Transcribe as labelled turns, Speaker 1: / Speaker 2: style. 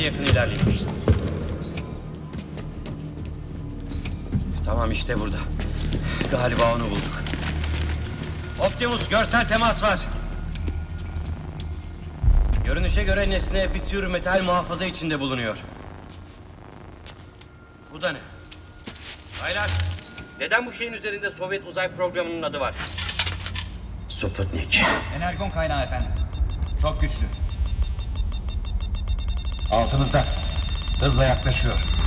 Speaker 1: yakın ilerleyin. Tamam, işte burada. Galiba onu bulduk. Optimus, görsel temas var. Görünüşe göre nesne bir tür metal muhafaza içinde bulunuyor. Bu da ne? Baylar, neden bu şeyin üzerinde Sovyet uzay programının adı var? Sputnik.
Speaker 2: Energon kaynağı efendim. Çok güçlü. Altımızda. Hızla yaklaşıyor.